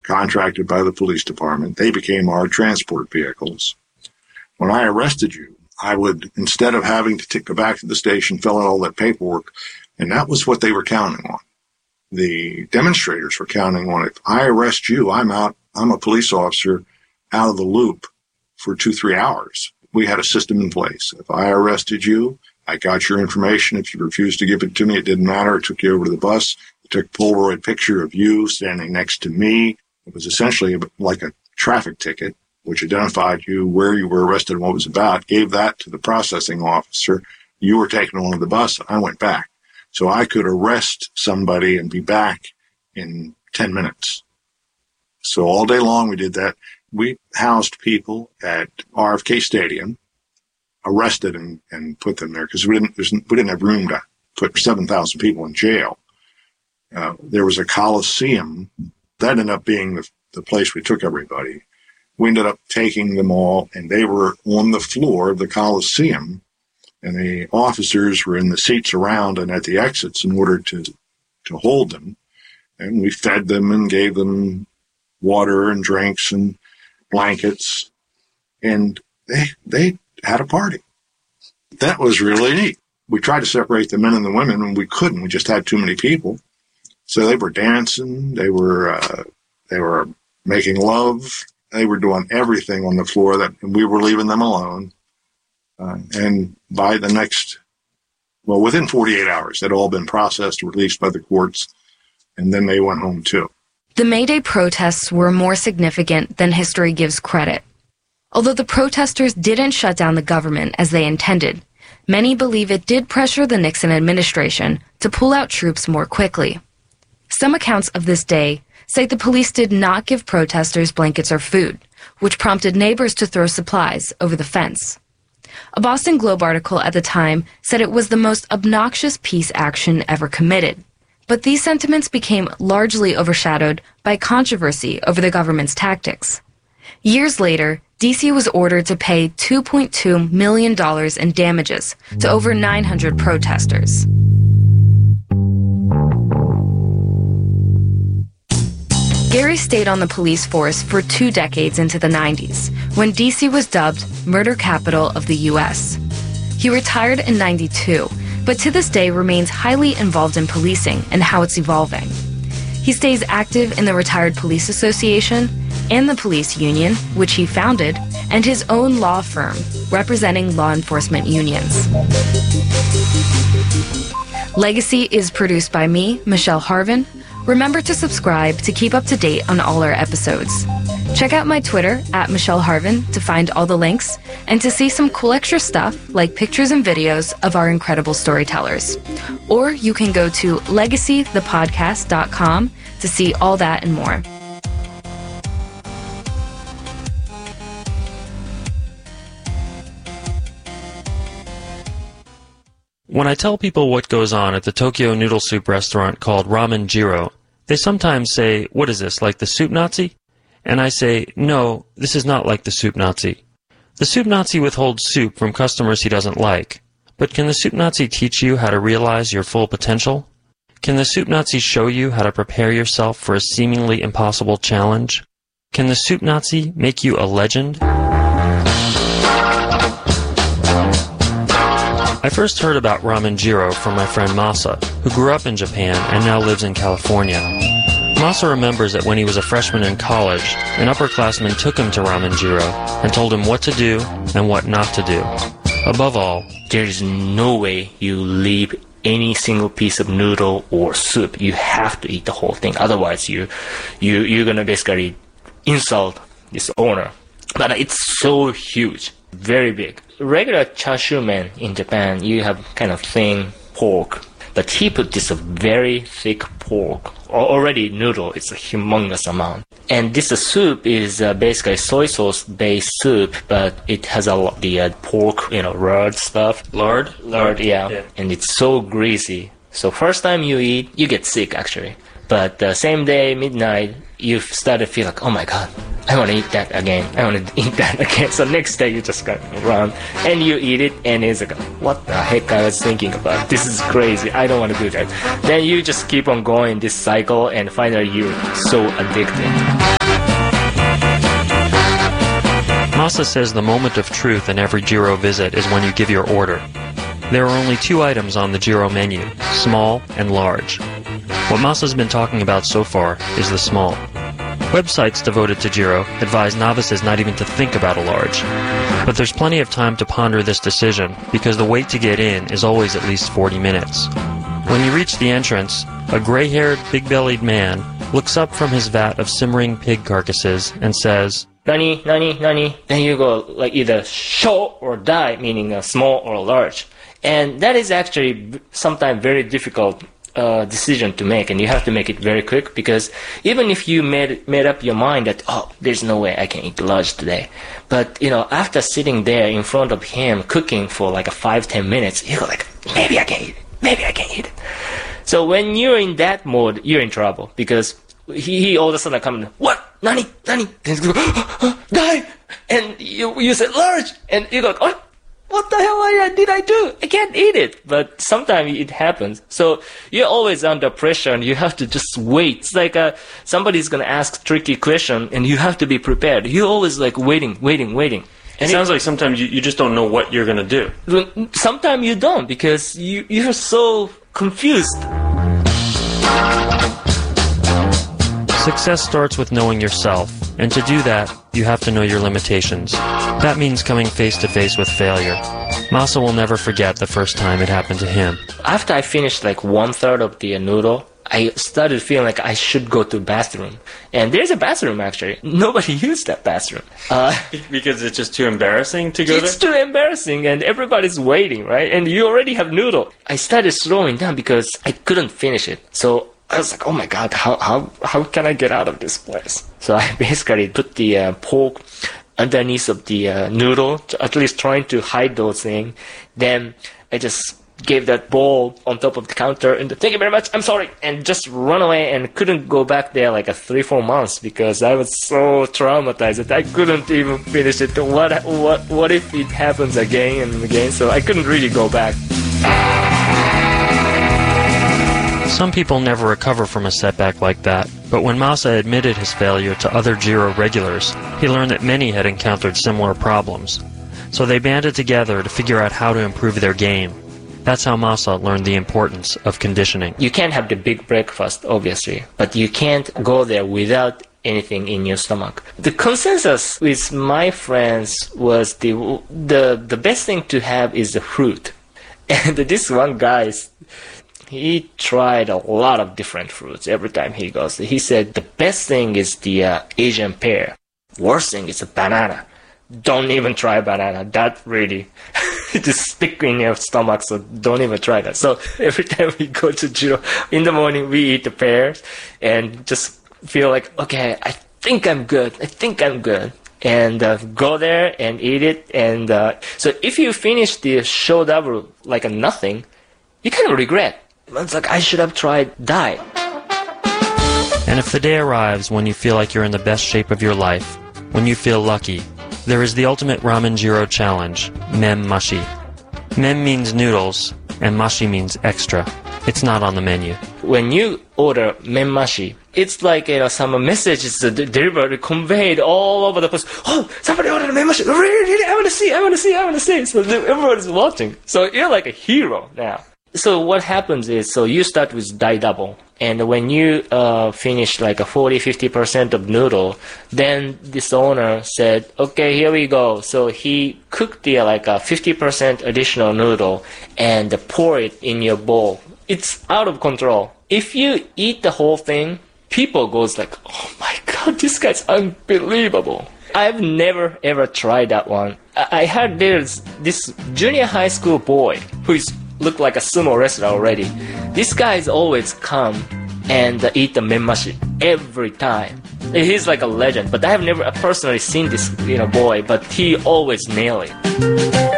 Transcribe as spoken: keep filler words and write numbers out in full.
contracted by the police department. They became our transport vehicles. When I arrested you, I would, instead of having to t- go back to the station, fill out all that paperwork, and that was what they were counting on. The demonstrators were counting on it. If I arrest you, I'm out, I'm a police officer out of the loop for two, three hours. We had a system in place. If I arrested you, I got your information. If you refused to give it to me, it didn't matter. I took you over to the bus. I took a Polaroid picture of you standing next to me. It was essentially like a traffic ticket, which identified you, where you were arrested, and what it was about. Gave that to the processing officer. You were taken onto the bus. I went back. So I could arrest somebody and be back in ten minutes. So all day long we did that. We housed people at R F K Stadium, arrested and, and put them there because we didn't, we didn't have room to put seven thousand people in jail. Uh, there was a Coliseum. That ended up being the, the place we took everybody. We ended up taking them all, and they were on the floor of the Coliseum, and the officers were in the seats around and at the exits in order to to hold them. And we fed them and gave them water and drinks and blankets, and they they had a party. That was really neat. We tried to separate the men and the women, and we couldn't. We just had too many people. So they were dancing. They were uh, they were making love. They were doing everything on the floor that and we were leaving them alone. Uh, and by the next, well, within forty-eight hours, they'd all been processed, released by the courts, and then they went home too. The May Day protests were more significant than history gives credit. Although the protesters didn't shut down the government as they intended, many believe it did pressure the Nixon administration to pull out troops more quickly. Some accounts of this day say the police did not give protesters blankets or food, which prompted neighbors to throw supplies over the fence. A Boston Globe article at the time said it was the most obnoxious peace action ever committed. But these sentiments became largely overshadowed by controversy over the government's tactics. Years later, D C was ordered to pay two point two million dollars in damages to over nine hundred protesters. Gary stayed on the police force for two decades into the nineties, when D C was dubbed murder capital of the U S. He retired in ninety-two, but to this day remains highly involved in policing and how it's evolving. He stays active in the Retired Police Association and the police union, which he founded, and his own law firm, representing law enforcement unions. Legacy is produced by me, Michelle Harvin. Remember to subscribe to keep up to date on all our episodes. Check out my Twitter, at Michelle Harvin, to find all the links and to see some cool extra stuff like pictures and videos of our incredible storytellers. Or you can go to legacy the podcast dot com to see all that and more. When I tell people what goes on at the Tokyo noodle soup restaurant called Ramen Jiro, they sometimes say, "What is this, like the soup Nazi?" And I say, "No, this is not like the soup Nazi." The soup Nazi withholds soup from customers he doesn't like. But can the soup Nazi teach you how to realize your full potential? Can the soup Nazi show you how to prepare yourself for a seemingly impossible challenge? Can the soup Nazi make you a legend? I first heard about Ramen Jiro from my friend Masa, who grew up in Japan and now lives in California. Masa remembers that when he was a freshman in college, an upperclassman took him to Ramen Jiro and told him what to do and what not to do. Above all, there is no way you leave any single piece of noodle or soup. You have to eat the whole thing. Otherwise, you, you, you're going to basically insult this owner. But it's so huge, very big. Regular chashu men in Japan, you have kind of thin pork. But he put this very thick pork, already noodle, it's a humongous amount. And this uh, soup is uh, basically soy sauce based soup, but it has a lot the uh, pork, you know, lard stuff. Lard? Lard, yeah. yeah. And it's so greasy. So first time you eat, you get sick actually. But the uh, same day, midnight, you start to feel like, oh my god, I want to eat that again. I want to eat that again. So next day you just kind of run and you eat it and it's like, what the heck I was thinking about? This is crazy. I don't want to do that. Then you just keep on going this cycle and finally you're so addicted. Masa says the moment of truth in every Jiro visit is when you give your order. There are only two items on the Jiro menu, small and large. What Masa's been talking about so far is the small. Websites devoted to Jiro advise novices not even to think about a large. But there's plenty of time to ponder this decision because the wait to get in is always at least forty minutes. When you reach the entrance, a gray-haired, big-bellied man looks up from his vat of simmering pig carcasses and says, Nani, nani, nani. Then you go like either sho or dai, meaning a small or a large. And that is actually sometimes very difficult uh, decision to make, and you have to make it very quick because even if you made made up your mind that, oh, there's no way I can eat large today. But, you know, after sitting there in front of him cooking for like a five, ten minutes, you go like, maybe I can eat it. Maybe I can eat it. So when you're in that mode, you're in trouble because he, he all of a sudden comes, what? Nani? Nani? And you go, die! And you, you said large! And you go, oh, what the hell did I do? I can't eat it. But sometimes it happens. So you're always under pressure and you have to just wait. It's like uh, somebody's going to ask a tricky question and you have to be prepared. You're always like waiting, waiting, waiting. And it sounds it, like sometimes you, you just don't know what you're going to do. Sometimes you don't because you, you're so confused. Success starts with knowing yourself, and to do that, you have to know your limitations. That means coming face to face with failure. Masa will never forget the first time it happened to him. After I finished like one third of the noodle, I started feeling like I should go to the bathroom. And there's a bathroom actually. Nobody used that bathroom. Uh, because it's just too embarrassing to go it's there? It's too embarrassing and everybody's waiting, right? And you already have noodle. I started slowing down because I couldn't finish it. So I was like, oh my god, how how how can I get out of this place? So I basically put the uh, pork underneath of the uh, noodle, at least trying to hide those things. Then I just gave that bowl on top of the counter and thank you very much, I'm sorry, and just run away and couldn't go back there like a three, four months because I was so traumatized that I couldn't even finish it. What what what if it happens again and again? So I couldn't really go back. Some people never recover from a setback like that, but when Masa admitted his failure to other Jiro regulars, he learned that many had encountered similar problems. So they banded together to figure out how to improve their game. That's how Masa learned the importance of conditioning. You can't have the big breakfast, obviously, but you can't go there without anything in your stomach. The consensus with my friends was the the the best thing to have is the fruit. And this one guy, he tried a lot of different fruits every time he goes. He said the best thing is the uh, Asian pear. Worst thing is a banana. Don't even try banana. That really just stick in your stomach, so don't even try that. So every time we go to Jiro, in the morning we eat the pears and just feel like, okay, I think I'm good. I think I'm good. And uh, go there and eat it. And uh, so if you finish the shodabu like a nothing, you kind of regret. It's like, I should have tried dai. And if the day arrives when you feel like you're in the best shape of your life, when you feel lucky, there is the ultimate Ramen Jiro challenge, Mem Mashi. Mem means noodles, and Mashi means extra. It's not on the menu. When you order Mem Mashi, it's like, you know, some messages delivered, conveyed all over the place. Oh, somebody ordered a Mem Mashi. Really, really, I want to see, I want to see, I want to see. So everybody's watching. So you're like a hero now. So what happens is, so you start with dai double, and when you uh, finish like a forty to fifty percent of noodle, then this owner said, okay, here we go. So he cooked the like a fifty percent additional noodle and pour it in your bowl. It's out of control. If you eat the whole thing, people goes like, oh my god, this guy's unbelievable. I've never ever tried that one. I, I heard there's this junior high school boy who is look like a sumo wrestler already. This guy is always come and uh, eat the menmashi every time. He's like a legend, but I have never personally seen this, you know, boy, but he always nail it.